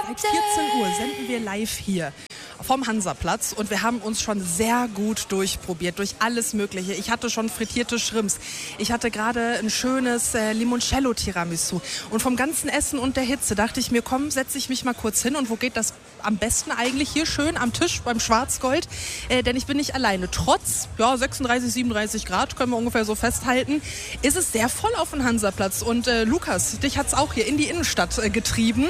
Seit 14 Uhr senden wir live hier vom Hansaplatz und wir haben uns schon sehr gut durchprobiert, durch alles Mögliche. Ich hatte schon frittierte Shrimps, ich hatte gerade ein schönes Limoncello-Tiramisu und vom ganzen Essen und der Hitze dachte ich mir, komm, setze ich mich mal kurz hin und wo geht das am besten eigentlich? Hier schön am Tisch beim Schwarzgold, denn ich bin nicht alleine. Trotz 36, 37 Grad, können wir ungefähr so festhalten, ist es sehr voll auf dem Hansaplatz und Lukas, dich hat es auch hier in die Innenstadt getrieben.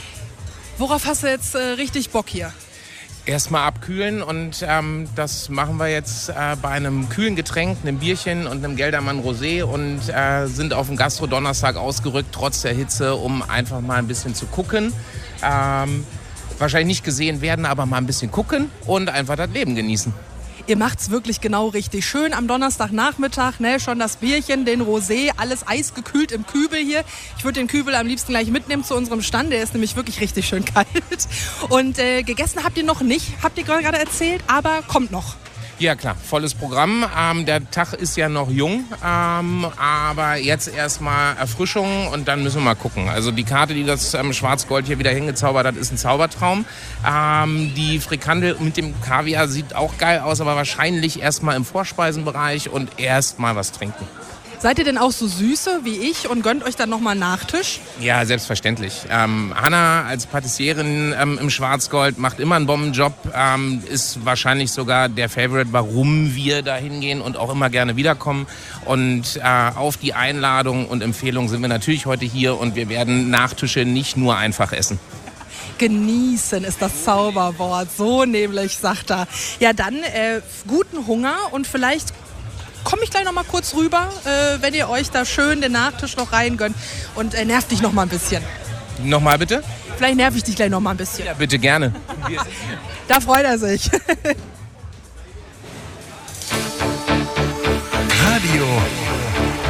Worauf hast du jetzt richtig Bock hier? Erstmal abkühlen und das machen wir jetzt bei einem kühlen Getränk, einem Bierchen und einem Geldermann Rosé und sind auf dem Gastro-Donnerstag ausgerückt, trotz der Hitze, um einfach mal ein bisschen zu gucken. Wahrscheinlich nicht gesehen werden, aber mal ein bisschen gucken und einfach das Leben genießen. Ihr macht's wirklich genau richtig. Schön am Donnerstagnachmittag, ne, schon das Bierchen, den Rosé, alles eisgekühlt im Kübel hier. Ich würde den Kübel am liebsten gleich mitnehmen zu unserem Stand, der ist nämlich wirklich richtig schön kalt. Und gegessen habt ihr noch nicht, habt ihr gerade erzählt, aber kommt noch. Ja klar, volles Programm. Der Tag ist ja noch jung, aber jetzt erstmal Erfrischung und dann müssen wir mal gucken. Also die Karte, die das Schwarzgold hier wieder hingezaubert hat, ist ein Zaubertraum. Die Frikandel mit dem Kaviar sieht auch geil aus, aber wahrscheinlich erstmal im Vorspeisenbereich und erstmal was trinken. Seid ihr denn auch so Süße wie ich und gönnt euch dann nochmal Nachtisch? Ja, selbstverständlich. Hanna als Patissierin im Schwarzgold macht immer einen Bombenjob, ist wahrscheinlich sogar der Favorite, warum wir da hingehen und auch immer gerne wiederkommen. Und auf die Einladung und Empfehlung sind wir natürlich heute hier und wir werden Nachtische nicht nur einfach essen. Genießen ist das Zauberwort, so nämlich, sagt er. Ja, dann guten Hunger und vielleicht komme ich gleich noch mal kurz rüber, wenn ihr euch da schön den Nachtisch noch reingönnt und nervt dich noch mal ein bisschen. Nochmal bitte? Vielleicht nerv ich dich gleich noch mal ein bisschen. Ja, bitte gerne. Da freut er sich.